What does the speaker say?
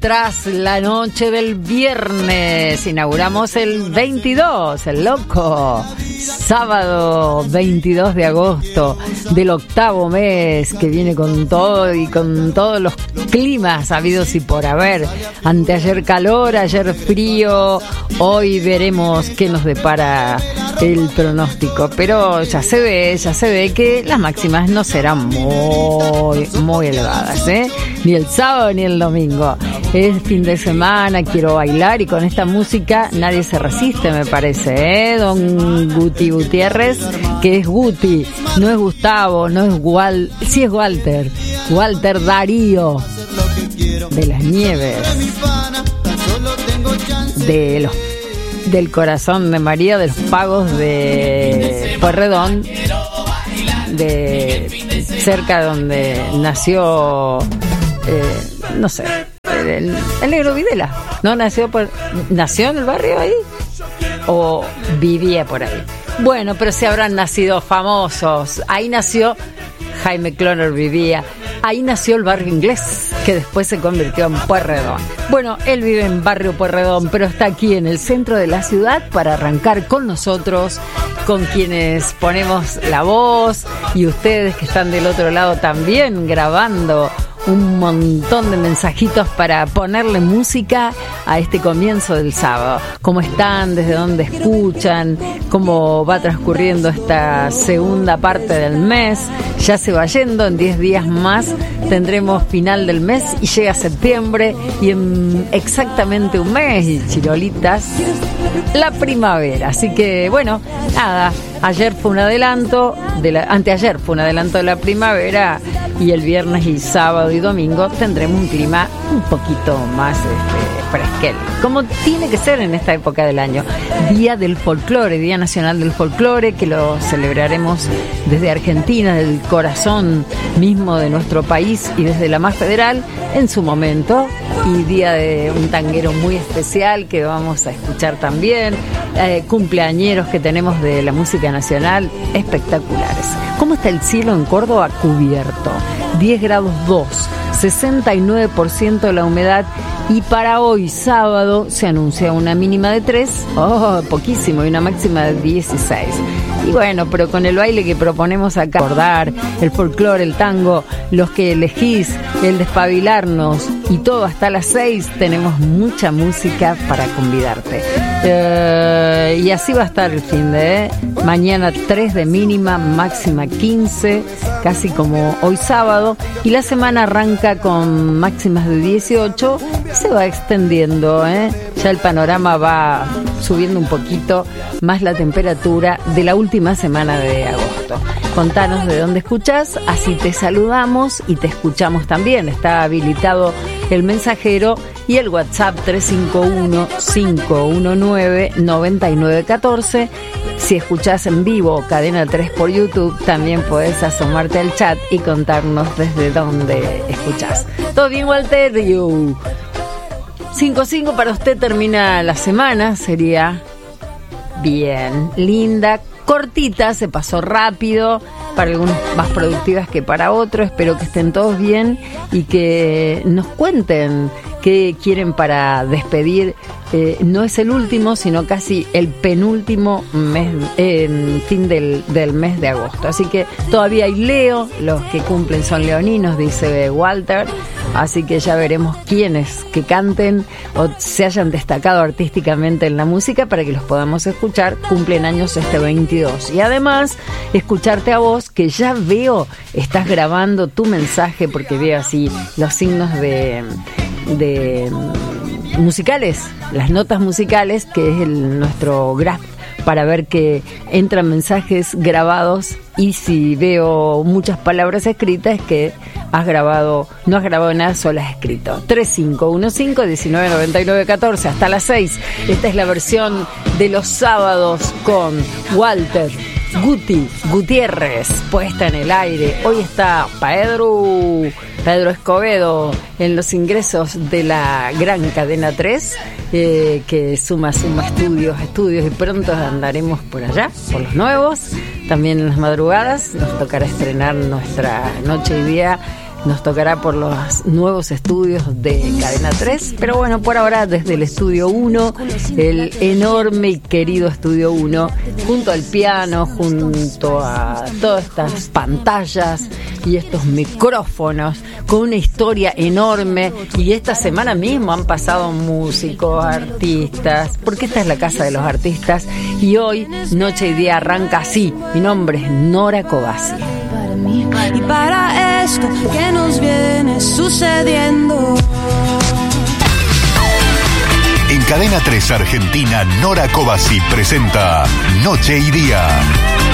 Tras la noche del viernes, inauguramos el 22, el loco, sábado 22 de agosto del octavo mes, que viene con todo y con todos los climas habidos y por haber. Anteayer calor, ayer frío, hoy veremos qué nos depara el pronóstico, pero ya se ve que las máximas no serán muy elevadas, ni el sábado ni el domingo. Es fin de semana, quiero bailar y con esta música nadie se resiste, me parece, don Guti Gutiérrez, que es Guti, no es Gustavo, no es sí es Walter Darío de las Nieves, del Corazón de María, de los Pagos de Pueyrredón, de cerca donde nació, no sé, el Negro Videla. ¿No nació en el barrio ahí? ¿O vivía por ahí? Bueno, pero si habrán nacido famosos. Ahí nació Jaime Cloner, vivía. Ahí nació el barrio inglés, que después se convirtió en Pueyrredón. Bueno, él vive en barrio Pueyrredón, pero está aquí en el centro de la ciudad para arrancar con nosotros, con quienes ponemos la voz, y ustedes que están del otro lado también grabando un montón de mensajitos para ponerle música a este comienzo del sábado. ¿Cómo están? ¿Desde dónde escuchan? ¿Cómo va transcurriendo esta segunda parte del mes? Ya se va yendo, en 10 días más tendremos final del mes y llega septiembre, y en exactamente un mes, y chirolitas, la primavera. Así que bueno, nada, ayer fue un adelanto anteayer fue un adelanto de la primavera, y el viernes y sábado y domingo tendremos un clima un poquito más fresquel, como tiene que ser en esta época del año. Día del Folclore, Día Nacional del Folclore, que lo celebraremos desde Argentina, desde el corazón mismo de nuestro país y desde la más federal en su momento, y día de un tanguero muy especial que vamos a escuchar también, cumpleañeros que tenemos de la música nacional espectaculares. ¿Cómo está el cielo en Córdoba? Cubierto, 10 grados 2, 69% la humedad, y para hoy sábado se anuncia una mínima de 3, poquísimo, y una máxima de 16. Y bueno, pero con el baile que proponemos acá, recordar el folclore, el tango, los que elegís, el despabilarnos y todo hasta las 6, tenemos mucha música para convidarte. Y así va a estar el fin de mañana 3 de mínima, máxima 15, casi como hoy sábado, y la semana arranca con máximas de 18 y se va extendiendo, ya el panorama va subiendo un poquito más la temperatura de la última semana de agosto. Contanos de dónde escuchás, así te saludamos y te escuchamos también. Está habilitado el mensajero y el WhatsApp 351-519-9914. Si escuchás en vivo Cadena 3 por YouTube, también podés asomarte al chat y contarnos desde dónde escuchás. ¿Todo bien, Walter? 5-5 para usted termina la semana, sería bien, linda, cortita, se pasó rápido, para algunos más productivas que para otros. Espero que estén todos bien y que nos cuenten qué quieren para despedir. No es el último, sino casi el penúltimo mes, fin del mes de agosto. Así que todavía hay Leo, los que cumplen son leoninos, dice Walter. Así que ya veremos quiénes que canten o se hayan destacado artísticamente en la música para que los podamos escuchar. Cumplen años este 22. Y además, escucharte a vos, que ya veo, estás grabando tu mensaje, porque veo así los signos de musicales, las notas musicales, que es nuestro graph, para ver que entran mensajes grabados, y si veo muchas palabras escritas es que no has grabado nada, solo has escrito. 3515-199914 hasta las 6. Esta es la versión de los sábados con Walter Gutiérrez, puesta en el aire. Hoy está Pedro Escobedo en los ingresos de la gran Cadena 3, que suma estudios, y pronto andaremos por allá, por los nuevos. También en las madrugadas nos tocará estrenar nuestra Noche y Día nos tocará por los nuevos estudios de Cadena 3, pero bueno, por ahora desde el Estudio 1, el enorme y querido Estudio 1, junto al piano, junto a todas estas pantallas y estos micrófonos, con una historia enorme. Y esta semana mismo han pasado músicos, artistas, porque esta es la casa de los artistas, y hoy Noche y Día arranca así. Mi nombre es Nora Cobasi. Y para esto que nos viene sucediendo. En Cadena 3 Argentina, Nora Cobasi presenta Noche y Día.